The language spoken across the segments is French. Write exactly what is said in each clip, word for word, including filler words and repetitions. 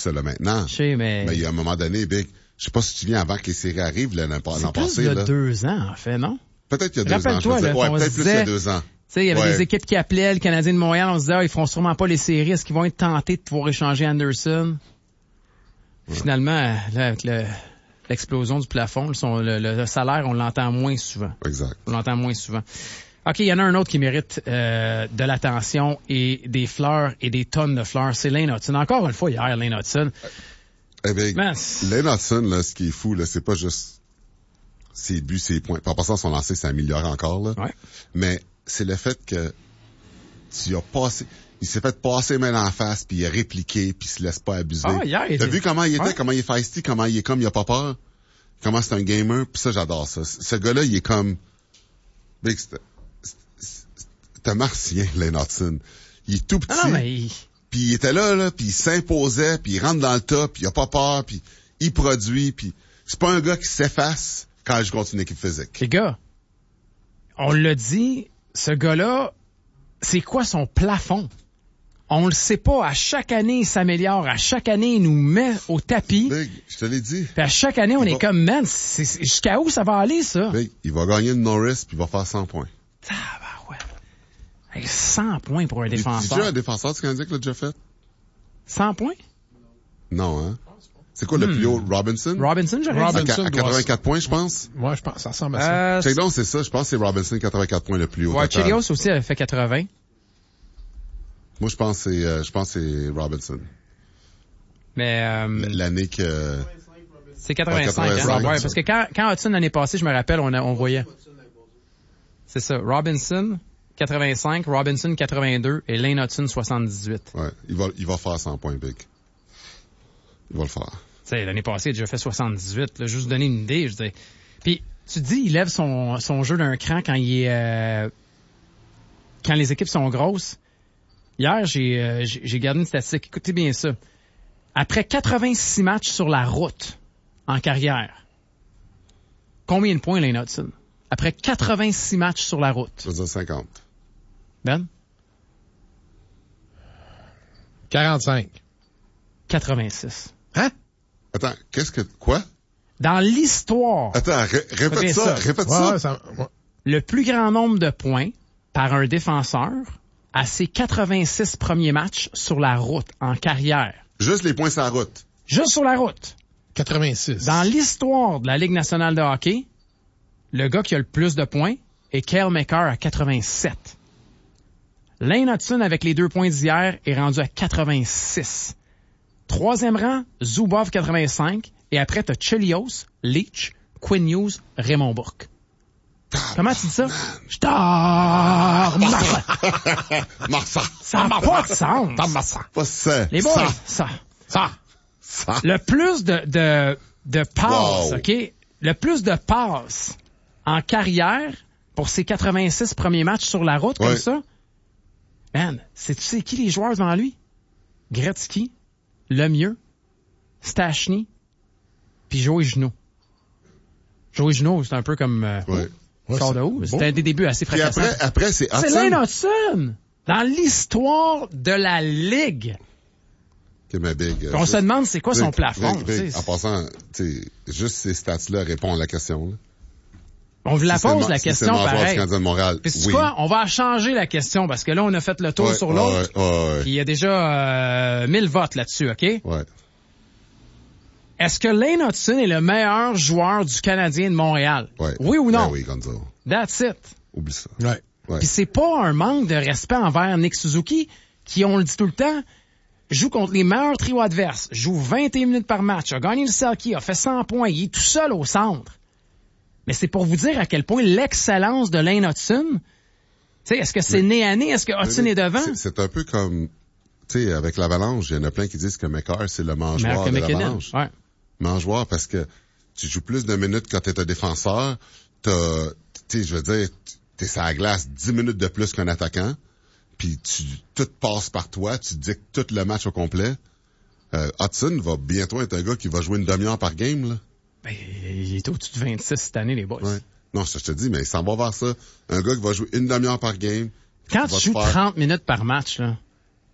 ça, là, maintenant. Je sais, mais... Mais il y a un moment donné, Big, je sais pas si tu te souviens avant que les séries arrivent, là, l'an, l'an passé, C'est plus il y là. a deux ans, en fait, non? Peut-être qu'il y a deux ans, je Rappelle-toi, veux dire. là, Ouais, on peut-être se plus qu'il y a disait- deux ans. Tu sais, il y avait Ouais. des équipes qui appelaient le Canadien de Montréal, on se disait, ah, ils feront sûrement pas les séries, est-ce qu'ils vont être tentés de pouvoir échanger Anderson? Ouais. Finalement, là, avec le, l'explosion du plafond, le, son- le, le salaire, on l'entend moins souvent. Exact. On l'entend moins souvent. OK, il y en a un autre qui mérite euh, de l'attention et des fleurs et des tonnes de fleurs, c'est Lane Hudson. Encore une fois, hier, Lane Hudson. Eh bien, Man, c'est- Lane Hudson, là, ce qui est fou, là, c'est pas juste ses buts, ses points. En passant, son lancer s'est amélioré encore, là. Ouais. Mais c'est le fait que tu as passé, il s'est fait passer main en face, puis il a répliqué, puis il se laisse pas abuser. Ah, hier, il T'as était- vu comment il était, Ouais. comment il est feisty, comment il est comme, il a pas peur, comment c'est un gamer, puis ça, j'adore ça. Ce gars-là, il est comme, Big, c'est, c'est, c'est un martien, Lane Hudson. Il est tout petit. Ah non, mais il- Puis il était là, là, puis il s'imposait, puis il rentre dans le tas, puis il a pas peur, puis il produit, puis c'est pas un gars qui s'efface quand il joue contre une équipe physique. les gars, on l'a dit, ce gars-là, c'est quoi son plafond? On le sait pas. À chaque année, il s'améliore. À chaque année, il nous met au tapis. Big, je te l'ai dit. Puis à chaque année, on Il est va- comme, man, c'est, c'est- jusqu'à où ça va aller, ça? Big, il va gagner le Norris, puis il va faire cent points. Tabarouette. Hey, cent points pour un Tu déjà défenseur. un défenseur du Canadien qui l'a déjà fait? cent points? Non, hein? C'est quoi le Hmm. plus haut? Robinson? Robinson, j'aurais À, dit. Robinson. à quatre-vingt-quatre points, je pense. Moi, je pense, ça ressemble à ça. Euh, Check donc, c'est ça. Je pense que c'est Robinson, quatre-vingt-quatre points le plus haut. ouais, total. Chelios aussi avait fait quatre-vingts. Moi, je pense que c'est, euh, je pense que c'est Robinson. Mais, euh, L'année que... c'est quatre-vingt-cinq, Ouais, hein? quatre-vingt-cinq, Ouais, ça. parce que quand, quand Hudson l'année passée, je me rappelle, on, a, on voyait. C'est ça. Robinson, quatre-vingt-cinq, Robinson, quatre-vingt-deux et Lane Hudson, soixante-dix-huit. Ouais, il va, il va faire cent points, Big. Il va le faire. Tu sais, l'année passée, il a déjà fait soixante-dix-huit, là, juste donner une idée, je dis. Puis, tu te dis, il lève son, son jeu d'un cran quand il est, euh, quand les équipes sont grosses. Hier, j'ai, euh, j'ai, j'ai gardé une statistique. Écoutez bien ça. Après quatre-vingt-six matchs sur la route en carrière, combien de points Lane Hudson? Après quatre-vingt-six matchs sur la route. Je veux dire cinquante. Ben? quarante-cinq. quatre-vingt-six. Hein? Attends, qu'est-ce que... Quoi? Dans l'histoire, Attends, ré- répète Bien ça, ça. répète Ouais, ça. ouais, ça, ouais. le plus grand nombre de points par un défenseur à ses quatre-vingt-six premiers matchs sur la route en carrière. Juste les points sur la route. Juste sur la route. quatre-vingt-six. Dans l'histoire de la Ligue nationale de hockey, le gars qui a le plus de points est Cale Makar à quatre-vingt-sept. Lane Hudson, avec les deux points d'hier, est rendu à quatre-vingt-six. Troisième rang, Zubov quatre-vingt-cinq. Et après, t'as Chelios, Leach, Quinn Hughes, Raymond Bourque. Comment tu dis ça? Star Marsa. Marsa. Ça n'a pas de sens. Pas ça. Les boys, Ça. ça. Ça. Ça. Le plus de, de, de passes, Wow. OK? Le plus de passes en carrière pour ses quatre-vingt-six premiers matchs sur la route, Ouais. comme ça. Man, c'est, tu sais qui les joueurs devant lui? Gretzky, Lemieux, Stachny, puis Joey Genoux. Joey Genoux, c'est un peu comme... Euh, Ouais. Ouais, sort c'est de où? beau. C'était des débuts assez Puis fracassants. après, après, c'est C'est Hudson. Lane Hudson! Dans l'histoire de la Ligue. Ok, mais Big. euh, On juste- se demande c'est quoi son Big, plafond. Big, Big, tu sais. en passant, tu sais, juste ces stats-là répondent à la question, là. On vous la Si c'est pose le- la si c'est question le majeur du pareil. Canadien de Montréal. Puis c'est oui. quoi? On va changer la question parce que là, on a fait le tour Ouais, sur ouais, l'autre. ouais, ouais, Puis il y a déjà euh, mille votes là-dessus, OK? ouais. Est-ce que Lane Hudson est le meilleur joueur du Canadien de Montréal? Ouais. Oui ou non? Ben oui, Gonzo. That's it. Oublie ça. Ouais. Ouais. Puis c'est pas un manque de respect envers Nick Suzuki, qui, on le dit tout le temps, joue contre les meilleurs trios adverses, joue vingt et une minutes par match, a gagné le Selkie, a fait cent points, il est tout seul au centre. Mais c'est pour vous dire à quel point l'excellence de Lane Hudson, tu sais, est-ce que c'est Mais- nez à nez, est-ce que Hudson est devant? C'est, c'est un peu comme, tu sais, avec l'Avalanche, il y en a plein qui disent que McCarr, c'est le mangeoire Meilleur que de McKinnon. l'Avalanche. Ouais. Mangeoire parce que tu joues plus de minutes quand t'es un défenseur, t'as, tu sais, je veux dire, t'es sur la glace dix minutes de plus qu'un attaquant, puis tu, tout passe par toi, tu dictes tout le match au complet. Euh, Hudson va bientôt être un gars qui va jouer une demi-heure par game, là. Ben, il est au-dessus de vingt-six cette année, les boys. Ouais. Non, ça, je te dis, mais il s'en va vers ça. Un gars qui va jouer une demi-heure par game. Quand qui va tu joues te faire- trente minutes par match, là,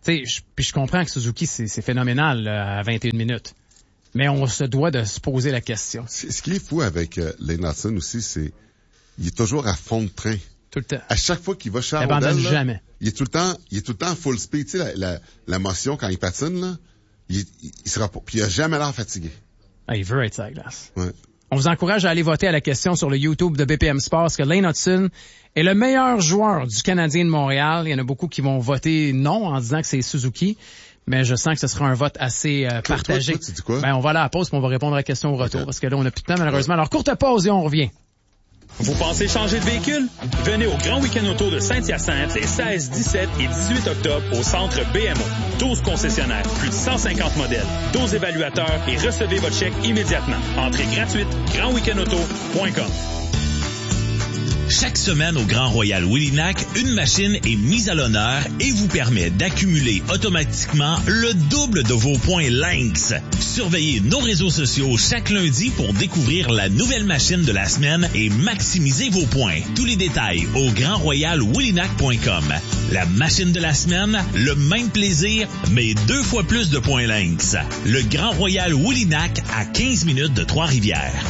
Tu sais, puis je comprends que Suzuki, c'est, c'est phénoménal là, à vingt et une minutes. Mais on se doit de se poser la question. Ce qui est fou avec euh, Lane Hudson aussi, c'est il est toujours à fond de train. Tout le temps. À chaque fois qu'il va chez Il abandonne Arondel, là, jamais. il est tout le temps, il est tout le temps full speed. Tu sais, la, la, la motion quand il patine, là, il, il, il sera pas, puis il a jamais l'air fatigué. Ah, il veut être sur la glace. Ouais. On vous encourage à aller voter à la question sur le YouTube de B P M Sports, parce que Lane Hudson est le meilleur joueur du Canadien de Montréal. Il y en a beaucoup qui vont voter non en disant que c'est Suzuki. Mais je sens que ce sera un vote assez euh, Toi, partagé. toi, toi, tu dis quoi? Ben, on va aller à la pause, puis on va répondre à la question au retour, Okay. parce que là, on n'a plus de temps, malheureusement. Alors, courte pause et on revient. Vous pensez changer de véhicule? Venez au Grand Week-end Auto de Saint-Hyacinthe les seize, dix-sept et dix-huit octobre au centre B M O. douze concessionnaires, plus de cent cinquante modèles, douze évaluateurs et recevez votre chèque immédiatement. Entrée gratuite, grand weekend auto point com. Chaque semaine au Grand Royal Willynack, une machine est mise à l'honneur et vous permet d'accumuler automatiquement le double de vos points Lynx. Surveillez nos réseaux sociaux chaque lundi pour découvrir la nouvelle machine de la semaine et maximiser vos points. Tous les détails au grand royal willynack point com. La machine de la semaine, le même plaisir, mais deux fois plus de points Lynx. Le Grand Royal Willynack à quinze minutes de Trois-Rivières.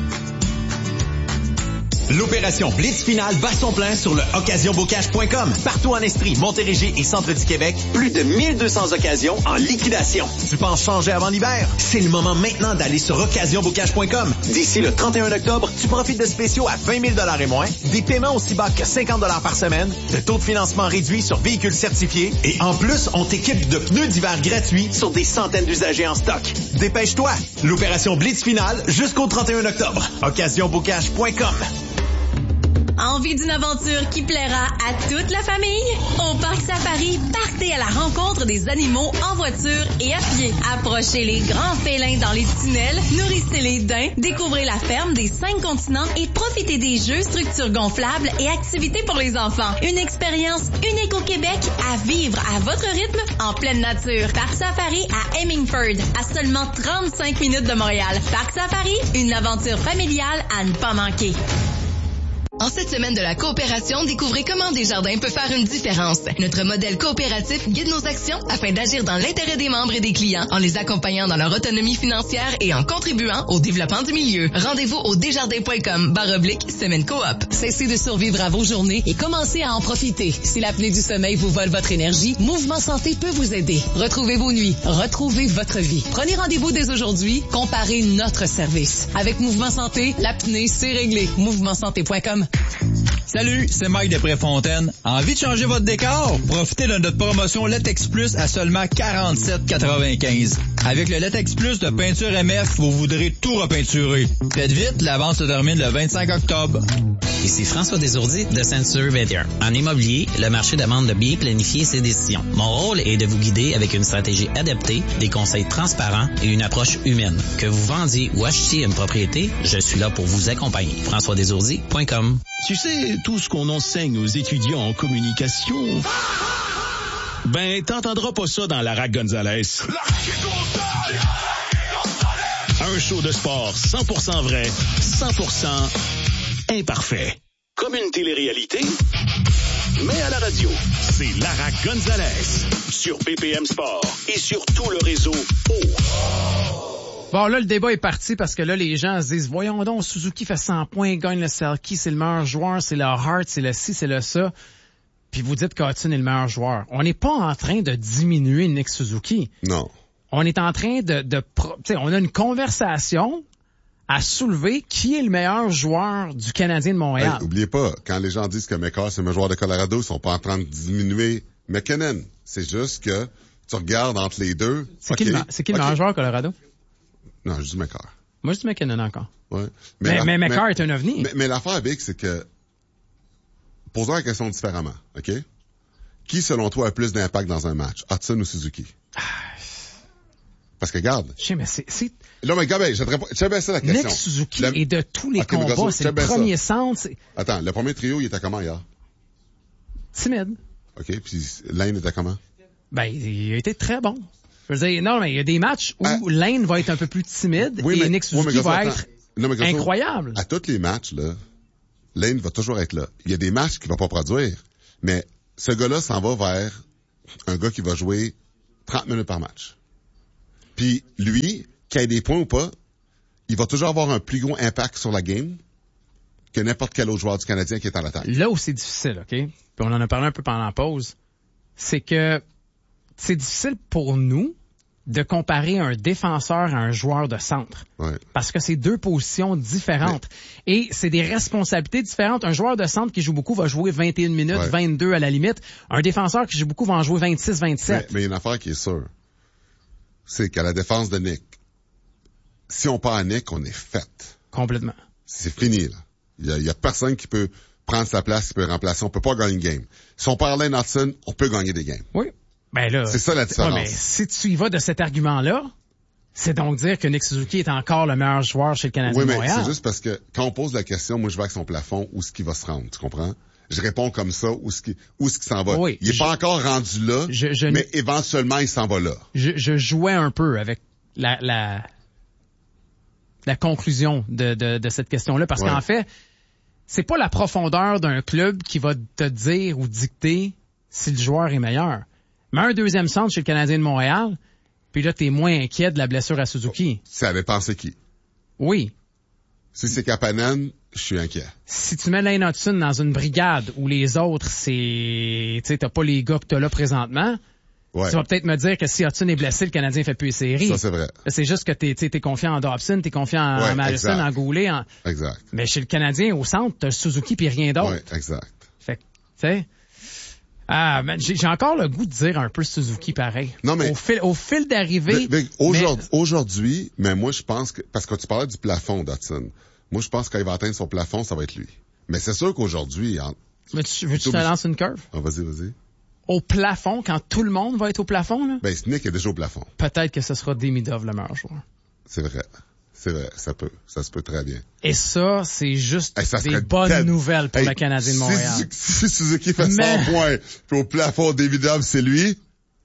L'opération Blitz Finale bat son plein sur le occasion bocage point com. Partout en Estrie, Montérégie et Centre du Québec, plus de mille deux cents occasions en liquidation. Tu penses changer avant l'hiver? C'est le moment maintenant d'aller sur occasion bocage point com. D'ici le trente et un octobre, tu profites de spéciaux à vingt mille dollars et moins, des paiements aussi bas que cinquante dollars par semaine, de taux de financement réduit sur véhicules certifiés et en plus, on t'équipe de pneus d'hiver gratuits sur des centaines d'usagers en stock. Dépêche-toi! L'opération Blitz Finale jusqu'au trente et un octobre. occasion bocage point com. Envie d'une aventure qui plaira à toute la famille? Au Parc Safari, partez à la rencontre des animaux en voiture et à pied. Approchez les grands félins dans les tunnels, nourrissez les daims, découvrez la ferme des cinq continents et profitez des jeux, structures gonflables et activités pour les enfants. Une expérience unique au Québec à vivre à votre rythme en pleine nature. Parc Safari à Hemingford, à seulement trente-cinq minutes de Montréal. Parc Safari, une aventure familiale à ne pas manquer. En cette semaine de la coopération, découvrez comment Desjardins peut faire une différence. Notre modèle coopératif guide nos actions afin d'agir dans l'intérêt des membres et des clients, en les accompagnant dans leur autonomie financière et en contribuant au développement du milieu. Rendez-vous au desjardins point com barre oblique semaine coop. Cessez de survivre à vos journées et commencez à en profiter. Si l'apnée du sommeil vous vole votre énergie, Mouvement Santé peut vous aider. Retrouvez vos nuits, retrouvez votre vie. Prenez rendez-vous dès aujourd'hui, comparez notre service. Avec Mouvement Santé, l'apnée, c'est réglé. mouvement santé point com. Salut, c'est Mike de Préfontaine. Envie de changer votre décor? Profitez de notre promotion Latex Plus à seulement quarante-sept quatre-vingt-quinze. Avec le Latex Plus de Peinture M F, vous voudrez tout repeinturer. Faites vite, la vente se termine le vingt-cinq octobre. Ici François Desourdis de Ceinture vingt et un. En immobilier, le marché demande de bien planifier ses décisions. Mon rôle est de vous guider avec une stratégie adaptée, des conseils transparents et une approche humaine. Que vous vendiez ou achetiez une propriété, je suis là pour vous accompagner. françois desourdis point com. Tu sais, tout ce qu'on enseigne aux étudiants en communication... Ben, t'entendras pas ça dans Lara Gonzalez. Un show de sport cent pour cent vrai, cent pour cent imparfait. Comme une télé-réalité, mais à la radio. C'est Lara Gonzalez sur B P M Sport et sur tout le réseau O. Bon, là, le débat est parti parce que là, les gens se disent, voyons donc, Suzuki fait cent points, gagne le Selkie, c'est le meilleur joueur, c'est le Hart, c'est le ci, c'est le ça. Puis vous dites qu'Hudson est le meilleur joueur. On n'est pas en train de diminuer Nick Suzuki. Non. On est en train de... de pro... tu sais, on a une conversation à soulever qui est le meilleur joueur du Canadien de Montréal. Hey, oubliez pas, quand les gens disent que McCarr, c'est le meilleur joueur de Colorado, ils sont pas en train de diminuer McKinnon. C'est juste que tu regardes entre les deux. C'est okay, qui le, c'est qui le okay. meilleur joueur de Colorado? Non, je dis McCarr. Moi, je dis McKinnon encore. Ouais. Mais, mais, mais McCarr est un ovni. Mais, mais l'affaire avec, c'est que, posons la question différemment, OK? Qui, selon toi, a plus d'impact dans un match? Hudson ou Suzuki? Parce que, regarde. Je sais, mais c'est, c'est... Là, mais Gabin, je te bien ça la question. Nick Suzuki le... est de tous les okay, combats. Gasso, c'est le premier centre. C'est... Attends, le premier trio, il était comment hier? Timide. OK, puis Lane était comment? Ben, il a été très bon. Je veux dire, non, mais il y a des matchs où ah, Lane va être un peu plus timide oui, et mais, Nick Suzuki oui, Gasso, va être non, mais Gasso, incroyable. À tous les matchs, là, Lane va toujours être là. Il y a des matchs qu'il va pas produire, mais ce gars-là s'en va vers un gars qui va jouer trente minutes par match. Puis lui, qu'il ait des points ou pas, il va toujours avoir un plus gros impact sur la game que n'importe quel autre joueur du Canadien qui est en attaque. Là où c'est difficile, OK? Puis on en a parlé un peu pendant la pause, c'est que c'est difficile pour nous de comparer un défenseur à un joueur de centre. Ouais. Parce que c'est deux positions différentes. Mais... Et c'est des responsabilités différentes. Un joueur de centre qui joue beaucoup va jouer vingt et une minutes, ouais. vingt-deux à la limite. Un défenseur qui joue beaucoup va en jouer vingt-six, vingt-sept. Mais, mais il y a une affaire qui est sûre. C'est qu'à la défense de Nick, si on part à Nick, on est fait. Complètement. C'est fini, là. Il y a, il y a personne qui peut prendre sa place, qui peut remplacer. On peut pas gagner une game. Si on part à Lane Hudson, on peut gagner des games. Oui. Ben là, c'est ça la différence. Ouais, mais si tu y vas de cet argument-là, c'est donc dire que Nick Suzuki est encore le meilleur joueur chez le Canadien oui, de Montréal. Oui, mais c'est juste parce que quand on pose la question, moi je vais avec son plafond, où est-ce qu'il va se rendre, tu comprends? Je réponds comme ça, où est-ce qu'il, où est-ce qu'il s'en va. Oui, il est je, pas encore rendu là, je, je, mais éventuellement il s'en va là. Je, je jouais un peu avec la la, la conclusion de, de, de cette question-là, parce ouais. qu'en fait, c'est pas la profondeur d'un club qui va te dire ou dicter si le joueur est meilleur. Mais un deuxième centre chez le Canadien de Montréal, puis là, t'es moins inquiet de la blessure à Suzuki. Ça dépend c'est qui. Oui. Si c'est Kapanen, je suis inquiet. Si tu mets Lane Hudson dans une brigade où les autres, c'est... Tu sais, t'as pas les gars que t'as là présentement, ouais. tu vas peut-être me dire que si Hudson est blessé, le Canadien fait plus les séries. Ça, c'est vrai. C'est juste que t'es, t'es confiant en Dobson, t'es confiant en ouais, Madison, exact. en Goulet. En... Exact. Mais chez le Canadien, au centre, t'as Suzuki puis rien d'autre. Oui, exact. Fait que, tu sais... Ah, mais j'ai, j'ai encore le goût de dire un peu Suzuki pareil. Non, mais. Au fil, au fil d'arrivée. Mais, mais aujourd'hui, mais... aujourd'hui, mais moi, je pense que, parce que tu parlais du plafond d'Hudson. Moi, je pense que quand il va atteindre son plafond, ça va être lui. Mais c'est sûr qu'aujourd'hui, en... Mais tu, veux-tu te lancer une curve? Ah, vas-y, vas-y. Au plafond, quand tout le monde va être au plafond, là? Ben, Nick est déjà au plafond. Peut-être que ce sera Demidov le meilleur joueur. C'est vrai. C'est vrai, ça peut. Ça se peut très bien. Et ça, c'est juste hey, ça des bonnes tel... nouvelles pour hey, le Canadien de Montréal. Si, si Suzuki fait Mais... cent points, puis au plafond Demidov, c'est lui,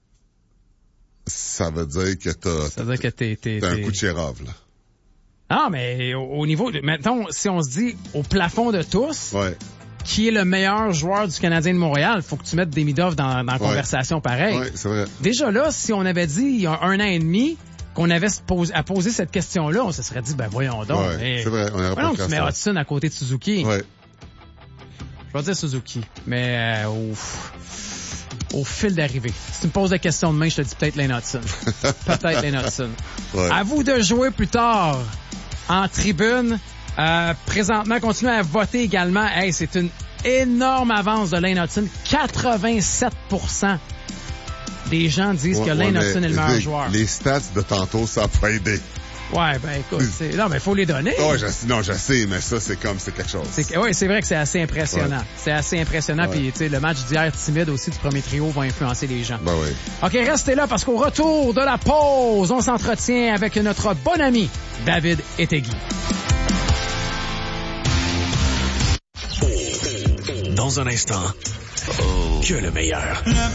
ça veut dire que t'as, ça veut dire que t'es, t'es, t'as t'es... un coup de Chérov, là. Ah, mais au, au niveau de... Mettons, si on se dit au plafond de tous, ouais. qui est le meilleur joueur du Canadien de Montréal, faut que tu mettes Demidov dans, dans la ouais. conversation pareil. Ouais, c'est vrai. Déjà là, si on avait dit il y a un an et demi qu'on avait pose, à poser cette question-là, on se serait dit, ben voyons donc. Ouais, mais, c'est vrai, on aurait pas tu mets Hudson à côté de Suzuki. Ouais. Je vais dire Suzuki, mais euh, au, au fil d'arrivée. Si tu me poses la question demain, je te dis peut-être Lane Hudson. peut-être Lane Hudson. Ouais. À vous de jouer plus tard en tribune. Euh, présentement, continuez à voter également. Hey, c'est une énorme avance de Lane Hudson. quatre-vingt-sept pour cent des gens disent ouais, que Lane ouais, Hudson est le meilleur les, joueur. Les stats de tantôt, ça n'a pas aidé. Ouais, ben écoute, c'est... non, mais il faut les donner. Oh, je... Non, je sais, mais ça, c'est comme, c'est quelque chose. C'est... Oui, c'est vrai que c'est assez impressionnant. Ouais. C'est assez impressionnant, ouais. Puis tu sais, le match d'hier timide aussi du premier trio va influencer les gens. Ben oui. OK, restez là parce qu'au retour de la pause, on s'entretient avec notre bon ami, David Ettegui. Dans un instant, oh. que le meilleur.